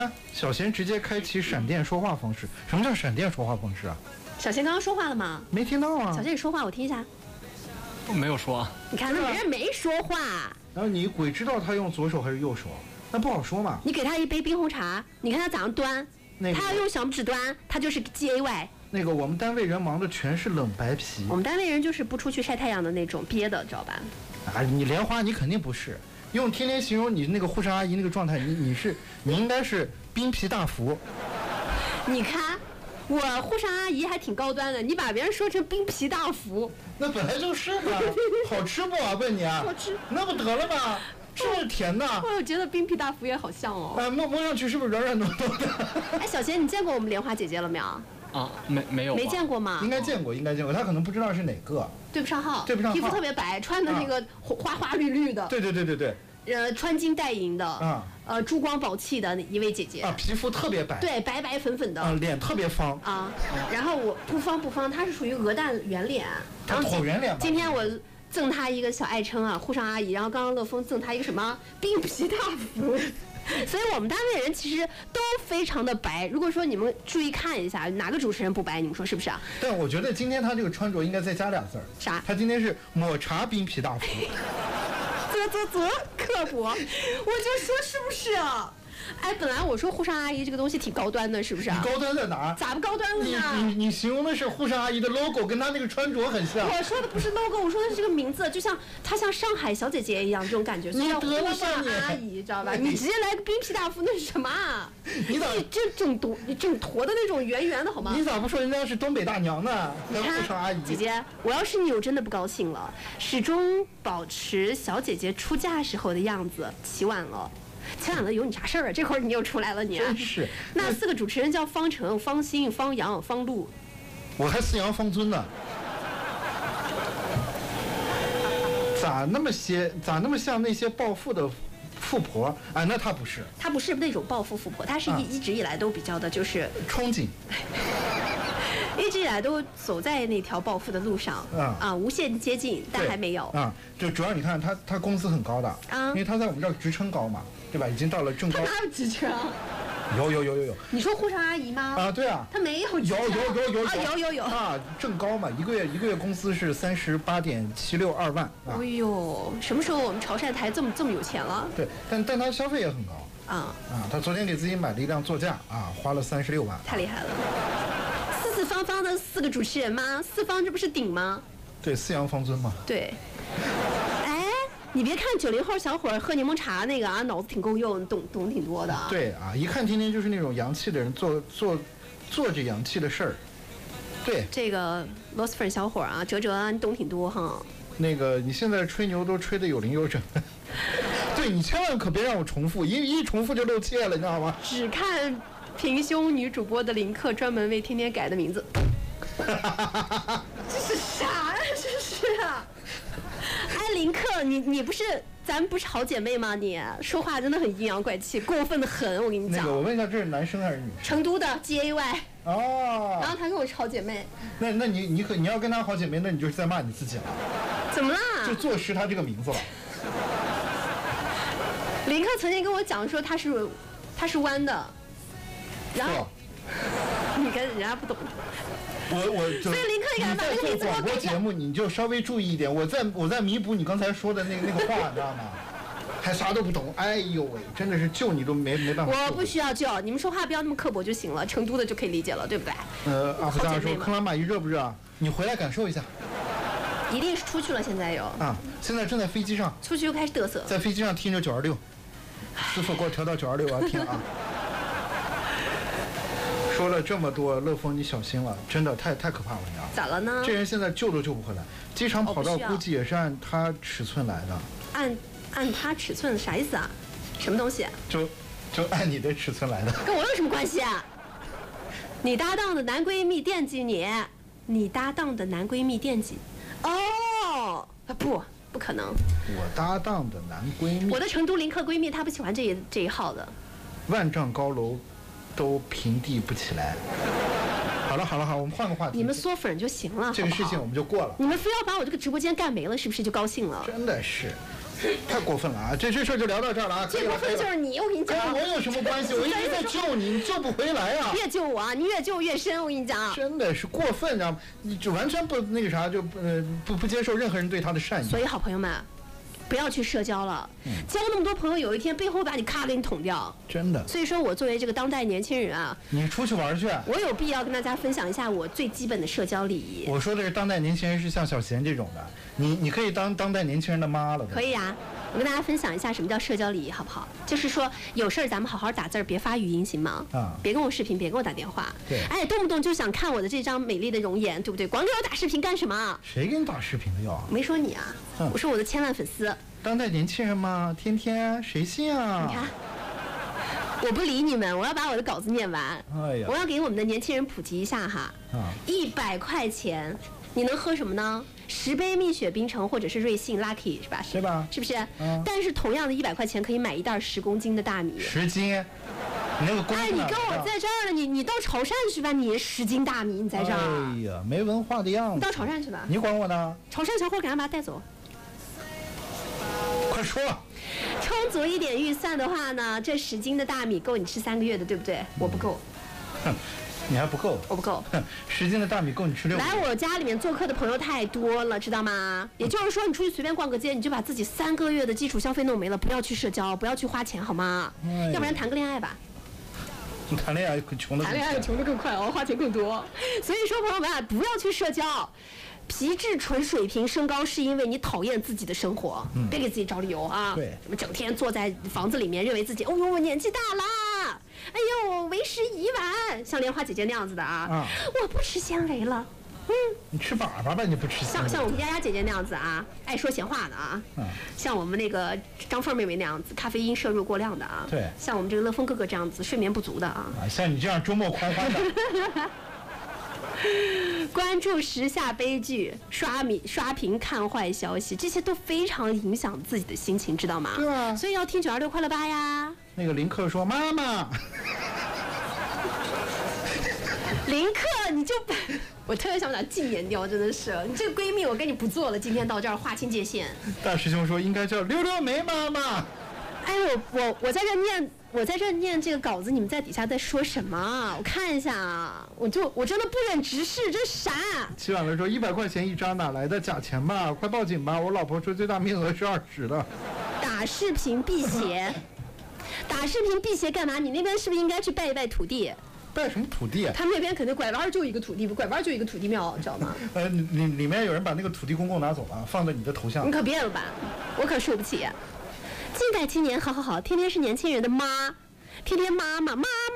小贤直接开启闪电说话方式。什么叫闪电说话方式啊？ 小贤刚刚说话了吗？ 没听到啊。 小贤你说话，我听一下。 没有说。 你看，那人没说话。 然后你鬼知道他用左手还是右手？那不好说嘛。 你给他一杯冰红茶，你看他咋样端？他要用小拇指端，他就是 GAY。 那个我们单位人忙的全是冷白皮。 我们单位人就是不出去晒太阳的那种憋的，知道吧？ 啊，你莲花你肯定不是。用天天形容你那个护士阿姨那个状态，你应该是冰皮大福。 你看，我护士阿姨还挺高端的，你把别人说成冰皮大福， 那本来就是嘛，好吃不啊？问你啊， 好吃， 那不得了吗？是不是甜的？ 我觉得冰皮大福也好像哦。 摸上去是不是软软糯糯的？ 哎，小贤，你见过我们莲花姐姐了没有？ 啊，没有， 没见过吗？ 应该见过，他可能不知道是哪个。 对不上号，皮肤特别白，穿的那个花花绿绿的。 对。 穿金戴银的，珠光宝气的一位姐姐啊，皮肤特别白， 对，白白粉粉的， 脸特别方啊。然后我不方，她是属于鹅蛋圆脸，然后椭圆脸。 今天我赠她一个小爱称啊，护上阿姨。然后刚刚乐风赠她一个什么冰皮大福。所以我们单位人其实都非常的白。如果说你们注意看一下，哪个主持人不白？你们说是不是啊？ 但我觉得今天他这个穿着应该再加俩字儿。 啥？ 他今天是抹茶冰皮大福。 刻薄，我就说是不是啊？哎，本来我说护上阿姨这个东西挺高端的，是不是啊？ 你高端在哪儿？ 咋不高端了呢？你形容的是护上阿姨的 logo， 跟她那个穿着很像。 我说的不是 logo， 我说的是这个名字，就像她像上海小姐姐一样这种感觉，所以叫护上阿姨，知道吧？你直接来个冰皮大福，那是什么啊？ 你咋整坨的那种圆圆的好吗？ 你咋不说人家是东北大娘呢？ 你看， 护上阿姨姐姐，我要是你，我真的不高兴了。始终保持小姐姐出嫁时候的样子，起晚了有你啥事儿啊？这会儿你又出来了，你真是。 那4个主持人叫方程、方欣、方洋、方露， 我还四羊方尊呢。咋那么像那些暴富的富婆啊？那她不是， 她不是那种暴富富婆，她是一直以来都比较的就是憧憬。 一直以来都走在那条暴富的路上，无限接近，但还没有啊。就主要你看他工资很高的啊， 因为他在我们这儿职称高嘛，对吧？已经到了正高。 他哪有职称？ 有。 你说护上阿姨吗？ 啊，对啊。 他没有。有啊，正高嘛，一个月工资是38.762万。 哎呦，什么时候我们潮汕台这么有钱了？ 对，但他消费也很高啊，他昨天给自己买了一辆座驾啊，花了36万。 太厉害了。四方方的4个主持人吗？四方这不是顶吗？ 对，四羊方尊嘛。 对。哎，你别看90后小伙喝柠檬茶那个啊，脑子挺够用，懂挺多的。 对啊，一看天天就是那种洋气的人，做着洋气的事儿。对。 这个螺蛳粉小伙啊，哲啊，你懂挺多哈。 那个你现在吹牛都吹得有零有整。对，你千万可别让我重复，一重复就露怯了，你知道吗？ 只看平胸女主播的林克专门为天天改的名字。这是啥呀？这是啊！哎，林克，你不是咱们不是好姐妹吗？你说话真的很阴阳怪气，过分的很。我跟你讲。 那个，我问一下，这是男生还是女生？ 成都的 GAY。 哦。 然后他跟我是好姐妹。 那你要跟他好姐妹，那你就是在骂你自己了。 怎么啦？ 就坐实他这个名字了。 林克曾经跟我讲说他是弯的。然后，你跟人家不懂。 所以林克，你敢把那个名字广播节目你就稍微注意一点，我在弥补你刚才说的那个话，你知道吗？还啥都不懂，哎呦喂，真的是救你都没办法。 我不需要救，你们说话不要那么刻薄就行了，成都的就可以理解了，对不对？ 阿福大说克拉玛依热不热？你回来感受一下。 一定是出去了，现在有啊，现在正在飞机上。 出去又开始嘚瑟。 在飞机上听着926，师傅给我调到926，我要听啊。说了这么多，乐风你小心了，真的太可怕了呀！ 咋了呢？ 这人现在救都救不回来，机场跑道估计也是按他尺寸来的。 按他尺寸啥意思啊？什么东西？ 就按你的尺寸来的。 跟我有什么关系啊？你搭档的男闺蜜惦记你搭档的男闺蜜惦记。哦，不可能。 我搭档的男闺蜜。 我的成都林克闺蜜，她不喜欢这一号的。 万丈高楼。都平地不起来。好了，我们换个话题。 你们缩粉就行了， 这个事情我们就过了。 你们非要把我这个直播间干没了，是不是就高兴了？ 真的是， 太过分了啊！这事儿就聊到这儿了啊！ 最过分的就是你，我跟你讲。 跟我有什么关系？我一直在救你，你救不回来啊！ 越救我啊，你越救越深，我跟你讲。 真的是过分，知道吗？你就完全不那个啥，就不接受任何人对他的善意。 所以好朋友们，不要去社交了，交那么多朋友，有一天背后把你咔给你捅掉。 真的。 所以说我作为这个当代年轻人啊， 你出去玩去， 我有必要跟大家分享一下我最基本的社交礼仪。 我说的是当代年轻人是像小贤这种的，你可以当代年轻人的妈了。 可以啊，我跟大家分享一下什么叫社交礼仪，好不好？就是说有事儿咱们好好打字儿，别发语音，行吗？啊，别跟我视频，别跟我打电话。 对。 哎，动不动就想看我的这张美丽的容颜，对不对？光给我打视频干什么？ 谁给你打视频的要？ 没说你啊，我说我的千万粉丝。 当代年轻人吗？天天谁信啊？ 你看，我不理你们，我要把我的稿子念完。 哎呀， 我要给我们的年轻人普及一下哈。100块钱，你能喝什么呢？10杯蜜雪冰城或者是瑞幸 Lucky 是吧？ 对吧？ 是不是？但是同样的100块钱可以买一袋10公斤的大米。 10斤？你那个公斤？ 哎，你跟我在这儿了，你到潮汕去吧，你10斤大米你在这儿。 哎呀，没文化的样子。 你到潮汕去吧。 你管我呢？ 潮汕小伙赶快把他带走。 快说。 充足一点预算的话呢，这10斤的大米够你吃3个月的，对不对？我不够。 你还不够。 我不够。 10斤的大米够你吃6个月。 来我家里面做客的朋友太多了，知道吗？也就是说，你出去随便逛个街，你就把自己3个月的基础消费弄没了。不要去社交，不要去花钱，好吗？要不然谈个恋爱吧。 谈恋爱穷的。 谈恋爱穷得更快哦，花钱更多。所以说，朋友们啊，不要去社交。皮质醇水平升高是因为你讨厌自己的生活，别给自己找理由啊！ 对， 什么整天坐在房子里面，认为自己哦呦我年纪大啦，哎呦我为时已晚，像莲花姐姐那样子的啊，我不吃纤维了， 你吃粑粑吧，你不吃纤维。 像我们丫丫姐姐那样子啊，爱说闲话的啊，像我们那个张凤妹妹那样子，咖啡因摄入过量的啊， 对， 像我们这个乐风哥哥这样子，睡眠不足的啊， 像你这样周末狂欢的。 关注时下悲剧，刷屏看坏消息，这些都非常影响自己的心情，知道吗？ 对啊。 所以要听926快乐吧呀。 那个林克说：“妈妈。” 林克，你就我特别想把它禁言掉，真的是你这个闺蜜，我跟你不做了，今天到这儿划清界限。 大师兄说应该叫溜溜梅妈妈。 哎，我在这念这个稿子，你们在底下在说什么？我看一下啊，我真的不忍直视，这是啥？ 齐婉文说100块钱一张，哪来的假钱吧？快报警吧！我老婆说最大面额是20的。 打视频辟邪，打视频辟邪干嘛？你那边是不是应该去拜一拜土地？ 拜什么土地？ 他们那边肯定拐弯就一个土地，拐弯就一个土地庙，你知道吗？ 里面有人把那个土地公公拿走了，放在你的头像。 你可别了吧，我可受不起。近代青年，好，天天是年轻人的妈，天天妈妈。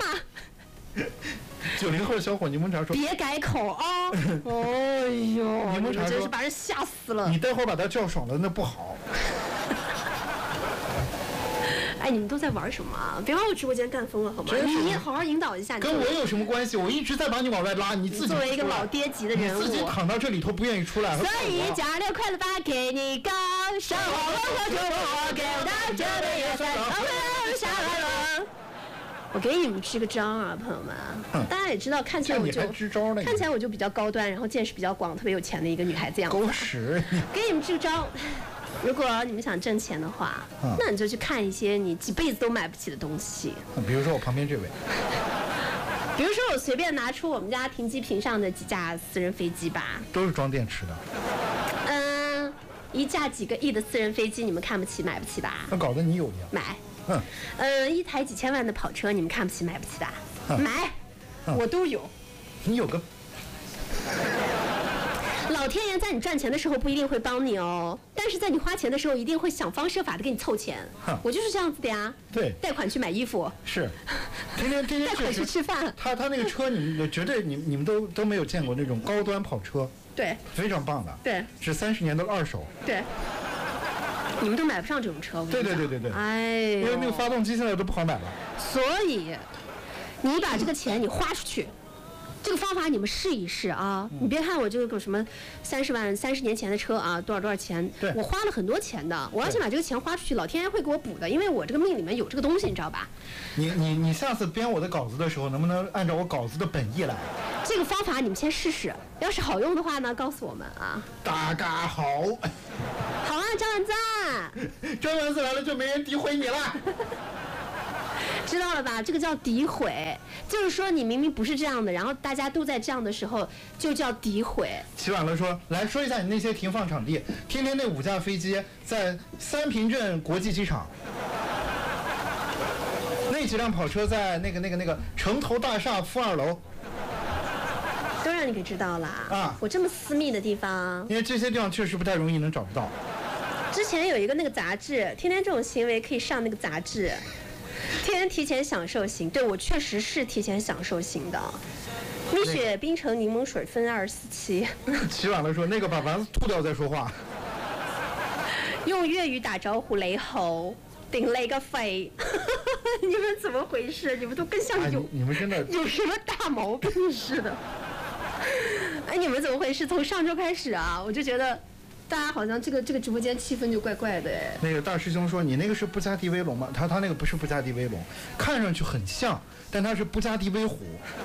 90后小伙柠檬茶说：“ 别改口啊！哎呦， 柠檬茶真是把人吓死了。 你待会儿把他叫爽了，那不好。” 哎，你们都在玩什么啊？别往我直播间干疯了好吗？你也好好引导一下。 跟我有什么关系？我一直在把你往外拉，你自己作为一个老爹级的人物， 你自己躺到这里头不愿意出来。 所以926快乐吧，给你高生活和祝福，给到这边也算下来了。我给你们支个招啊，朋友们，大家也知道，看起来我就比较高端，然后见识比较广，特别有钱的一个女孩子样子。 狗屎！ 给你们支个招。如果你们想挣钱的话，那你就去看一些你几辈子都买不起的东西。 比如说我旁边这位， 比如说我随便拿出我们家停机坪上的几架私人飞机吧， 都是装电池的。 一架几个亿的私人飞机，你们看不起买不起吧？ 那搞得你有呀？ 买。一台几千万的跑车，你们看不起买不起吧？买。我都有。 你有个。 老天爷在你赚钱的时候不一定会帮你哦，但是在你花钱的时候一定会想方设法的给你凑钱。我就是这样子的呀。 对， 贷款去买衣服。 是，天天贷款去吃饭。 他那个车，你们绝对你们都没有见过那种高端跑车。 对， 非常棒的。 对， 是30年的2手。 对，你们都买不上这种车。 对。 哎， 因为那个发动机现在都不好买了。 所以，你把这个钱你花出去。这个方法你们试一试啊！你别看我这个什么30万30年前的车啊，多少钱？ 对， 我花了很多钱的。我要先把这个钱花出去，老天爷会给我补的，因为我这个命里面有这个东西，你知道吧？ 你下次编我的稿子的时候，能不能按照我稿子的本意来？ 这个方法你们先试试，要是好用的话呢，告诉我们啊。 大家好。 好啊， 张丸子。 张丸子来了就没人诋毁你了。 知道了吧？这个叫诋毁，就是说你明明不是这样的，然后大家都在这样的时候，就叫诋毁。 齐婉乐说：“来说一下你那些停放场地，天天那5架飞机在三平镇国际机场，那几辆跑车在那个城投大厦负2楼， 都让你给知道了啊！ 我这么私密的地方， 因为这些地方确实不太容易能找得到。 之前有一个那个杂志，天天这种行为可以上那个杂志。”天天提前享受型，对我确实是提前享受型的。蜜雪冰城柠檬水分247。 齐婉乐说：“那个把丸子吐掉再说话。” 用粤语打招呼，你好，顶了一个肺。你们怎么回事？你们都更像有、 你们真的有什么大毛病似的。哎，你们怎么回事？从上周开始啊，我就觉得。大家好像这个直播间气氛就怪怪的哎。 那个大师兄说：“你那个是布加迪威龙吗？”他那个不是布加迪威龙，看上去很像，但它是布加迪威虎。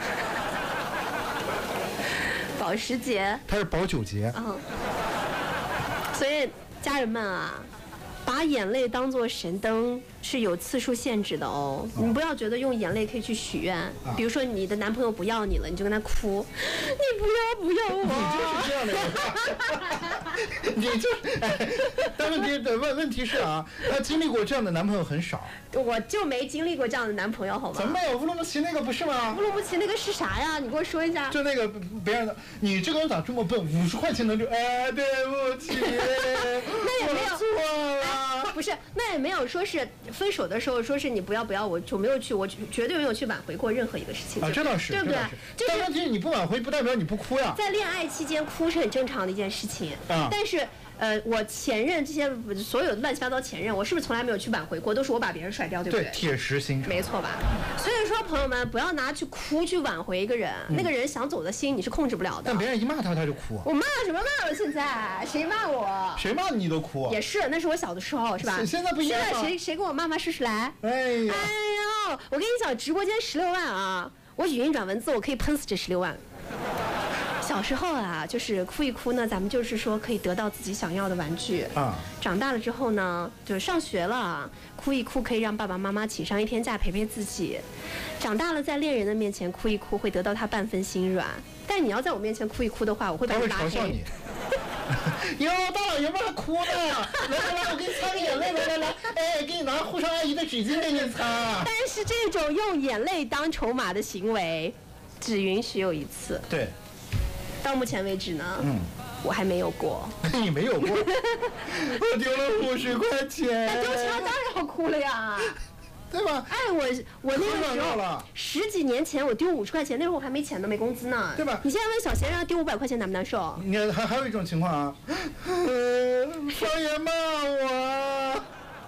保时捷。 它是保9节。 嗯。所以家人们啊，把眼泪当作神灯是有次数限制的哦。你不要觉得用眼泪可以去许愿，比如说你的男朋友不要你了，你就跟他哭，你不要我。 你就是这样的人。你就是，但问题是啊，他经历过这样的男朋友很少。 我就没经历过这样的男朋友，好吗？ 怎么没有？乌鲁木齐那个不是吗？ 乌鲁木齐那个是啥呀？你给我说一下。 就那个别人的，你这个人咋这么笨？50块钱能就哎，对不起， 那也没有错了。 不是，那也没有说是分手的时候说是你不要，我就没有去，我绝对没有去挽回过任何一个事情。 啊，这倒是， 对不对？ 但问题是你不挽回，不代表你不哭呀。 在恋爱期间哭是很正常的一件事情。但是。我前任这些所有乱七八糟前任，我是不是从来没有去挽回过？都是我把别人甩掉，对不对？ 对，铁石心肠。 没错吧？所以说，朋友们不要拿去哭去挽回一个人，那个人想走的心你是控制不了的。 但别人一骂他就哭。 我骂什么骂了？现在谁骂我？ 谁骂你都哭。 也是，那是我小的时候，是吧？ 现在不一样。 现在谁给我骂试试来？ 哎呀！ 哎呦，我跟你讲，直播间16万啊！我语音转文字，我可以喷死这16万。小时候啊，就是哭一哭呢，咱们就是说可以得到自己想要的玩具啊。 长大了之后呢，就是上学了，哭一哭可以让爸爸妈妈请上1天假陪陪自己。长大了，在恋人的面前哭一哭，会得到他半分心软。但你要在我面前哭一哭的话，我会把你拉黑。 他会嘲笑你。哟，大老爷们还哭呢！来，我给你擦个眼泪，来，哎，给你拿护士阿姨的纸巾给你擦。 但是这种用眼泪当筹码的行为，只允许有1次。 对。 到目前为止呢，我还没有过。 你没有过？我丢了50块钱。 那丢钱当然要哭了呀， 对吧？ 哎，我那个时候10几年前我丢50块钱，那时候我还没钱呢，没工资呢， 对吧？ 你现在问小贤让丢500块钱难不难受？ 你看还有一种情况啊，方言骂我。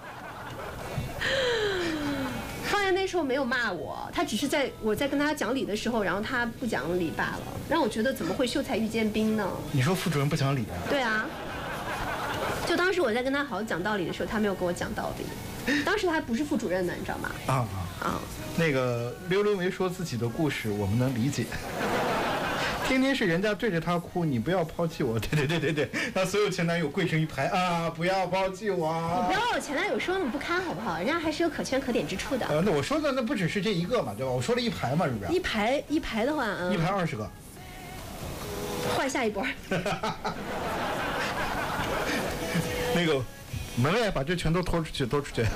方言那时候没有骂我，他只是我在跟他讲理的时候，然后他不讲理罢了，让我觉得怎么会秀才遇见兵呢？ 你说副主任不讲理啊？ 对啊，就当时我在跟他好好讲道理的时候，他没有跟我讲道理。当时他还不是副主任呢，你知道吗？ 那个溜溜梅说自己的故事，我们能理解。天天是人家对着他哭，你不要抛弃我。对，他所有前男友跪成一排啊，不要抛弃我。 你不要我前男友说那么不堪好不好？人家还是有可圈可点之处的。 那我说的那不只是这一个嘛，对吧？我说了一排嘛，是不是？ 一排的话， 一排20个。 换下一波。 那个门卫把这全都拖出去。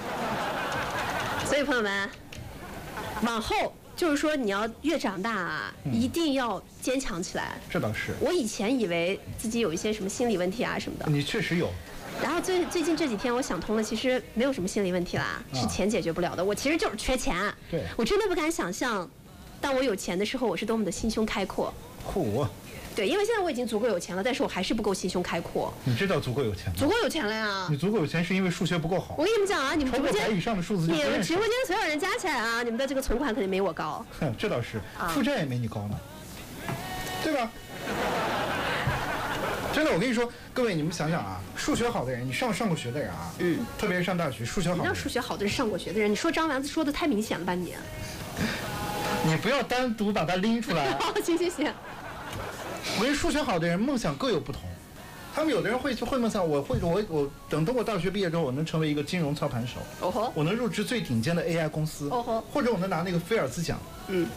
所以朋友们，往后。就是说，你要越长大啊，一定要坚强起来。 这倒是。 我以前以为自己有一些什么心理问题啊什么的。 你确实有。 然后最近这几天我想通了，其实没有什么心理问题啦，是钱解决不了的。我其实就是缺钱。 对。 我真的不敢想象，当我有钱的时候，我是多么的心胸开阔。对，因为现在我已经足够有钱了，但是我还是不够心胸开阔。 你这叫足够有钱吗？ 足够有钱了呀！ 你足够有钱是因为数学不够好。 我跟你们讲啊，你们直播间 100以上的数字， 你们直播间所有人加起来啊，你们的这个存款肯定没我高。 这倒是，负债也没你高呢，对吧？真的，我跟你说，各位你们想想啊，数学好的人，你上过学的人啊，特别是上大学，数学好的人。 让数学好的人上过学的人，你说张丸子说的太明显了吧你？ 你不要单独把它拎出来。 行。 我跟数学好的人梦想各有不同， 他们有的人会梦想，我等我大学毕业之后，我能成为一个金融操盘手， 哦吼， 我能入职最顶尖的 AI 公司， 哦吼， 或者我能拿那个菲尔兹奖，